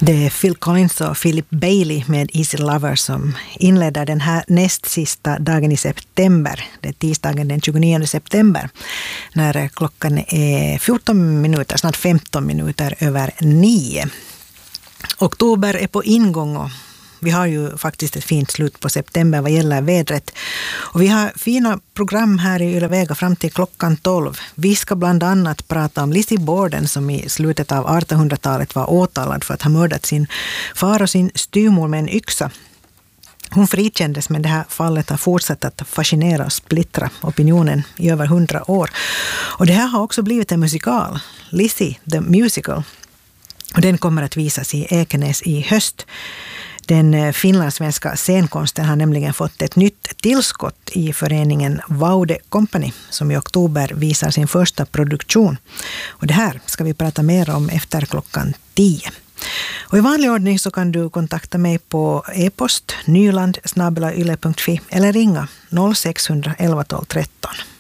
Det är Phil Collins och Philip Bailey med Easy Lover som inleder den här näst sista dagen i september. Det är tisdagen den 29 september när klockan är 14 minuter, snart 15 minuter över 9. Oktober är på ingång och vi har ju faktiskt ett fint slut på september vad gäller vädret. Och vi har fina program här i Yle Vega fram till klockan 12. Vi ska bland annat prata om Lizzie Borden som i slutet av 1800-talet var åtalad för att ha mördat sin far och sin styvmor med en yxa. Hon frikändes, men det här fallet har fortsatt att fascinera och splittra opinionen i över 100 år. Och det här har också blivit en musikal, Lizzie the Musical. Och den kommer att visas i Ekenäs i höst. Den finlandssvenska scenkonsten har nämligen fått ett nytt tillskott i föreningen Vaude Company som i oktober visar sin första produktion. Och det här ska vi prata mer om efter klockan 10. Och i vanlig ordning så kan du kontakta mig på e-post nyland@yle.fi eller ringa 0611 12 13.